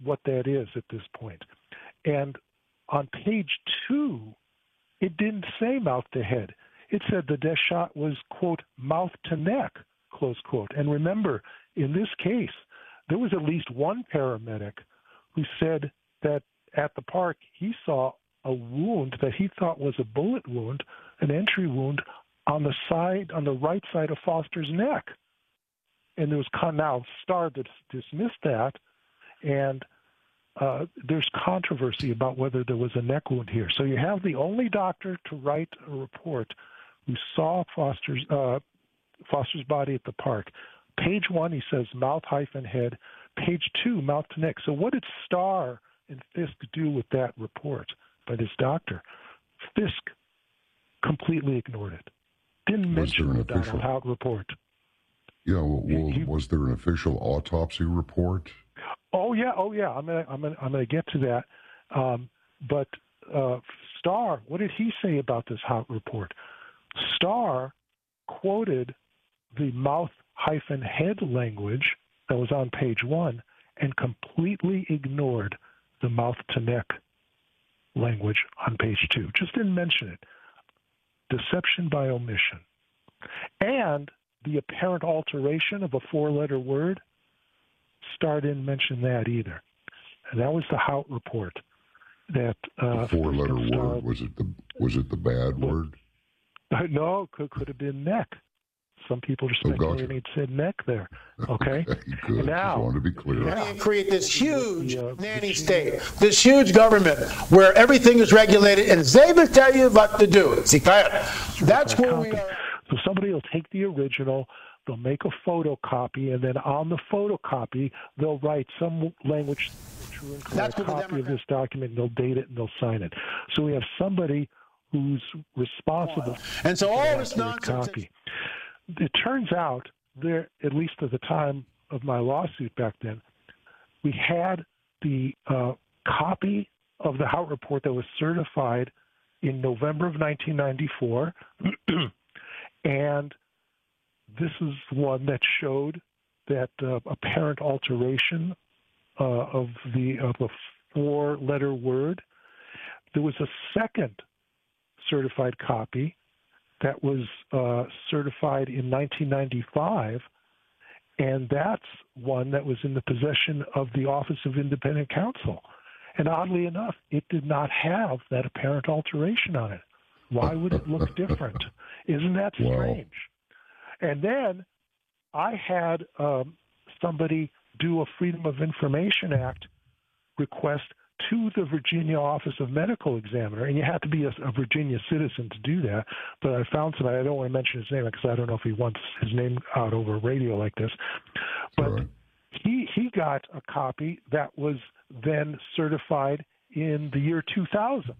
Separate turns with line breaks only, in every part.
what that is at this point. And on page 2, it didn't say mouth to head. It said the death shot was, quote, mouth to neck, close quote. And remember, in this case, there was at least one paramedic who said that at the park he saw a wound that he thought was a bullet wound, an entry wound, on the right side of Foster's neck. And there was now Starr dismissed that, and there's controversy about whether there was a neck wound here. So you have the only doctor to write a report who saw Foster's body at the park. Page 1, he says mouth-head. Page 2, mouth to neck. So what did Starr and Fisk do with that report by this doctor? Fisk completely ignored it. Didn't mention the Donald Hout report.
Yeah, was there an official autopsy report?
Oh yeah. I'm gonna get to that. But Starr, what did he say about this Hout report? Starr quoted the mouth-head language that was on page 1 and completely ignored the mouth-to-neck language on page 2. Just didn't mention it. Deception by omission. And the apparent alteration of a 4-letter word, Starr didn't mention that either. And that was the Hout report. That
the 4-letter word, was it the bad word?
No, could have been neck. Some people are speculating it said neck there. Okay?
Good. Now, just want to be clear.
Yeah. Create this huge nanny state, this huge government where everything is regulated and they will tell you what to do. That's where we are.
So somebody will take the original, they'll make a photocopy, and then on the photocopy, they'll write some language, true and correct copy of this document, and they'll date it and they'll sign it. So we have somebody who's responsible
and so all this
nonsense copy. It turns out, there, at least at the time of my lawsuit back then, we had the copy of the Hout report that was certified in November of 1994, and this is one that showed that apparent alteration of a 4-letter word. There was a second certified copy that was certified in 1995, and that's one that was in the possession of the Office of Independent Counsel. And oddly enough, it did not have that apparent alteration on it. Why would it look different? Isn't that strange? Wow. And then I had somebody do a Freedom of Information Act request to the Virginia Office of Medical Examiner, and you have to be a Virginia citizen to do that, but I found somebody, I don't want to mention his name because I don't know if he wants his name out over radio like this, but right. he got a copy that was then certified in the year 2000,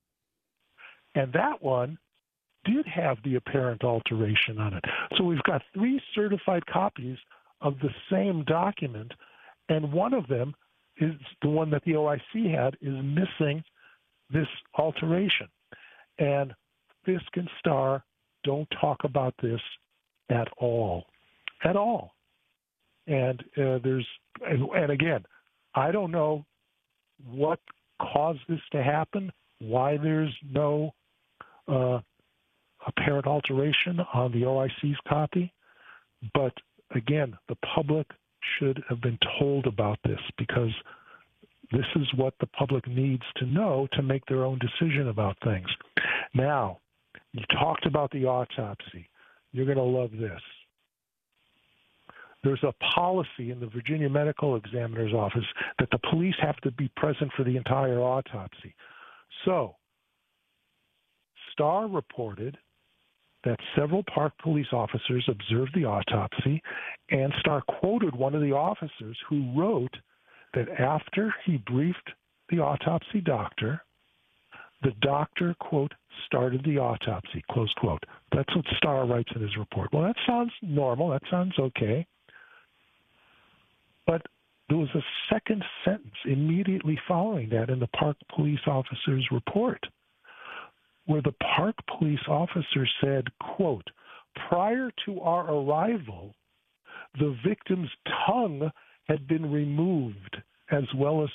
and that one did have the apparent alteration on it. So we've got 3 certified copies of the same document, and one of them is the one that the OIC had is missing this alteration. And Fisk and Starr don't talk about this at all. At all. And and again, I don't know what caused this to happen, why there's no apparent alteration on the OIC's copy, but again, the public should have been told about this because this is what the public needs to know to make their own decision about things. Now, you talked about the autopsy. You're going to love this. There's a policy in the Virginia Medical Examiner's Office that the police have to be present for the entire autopsy. So, Starr reported that several park police officers observed the autopsy, and Starr quoted one of the officers who wrote that after he briefed the autopsy doctor, the doctor, quote, started the autopsy, close quote. That's what Starr writes in his report. Well, that sounds normal. That sounds okay. But there was a second sentence immediately following that in the park police officer's report, where the park police officer said, quote, prior to our arrival, the victim's tongue had been removed as well as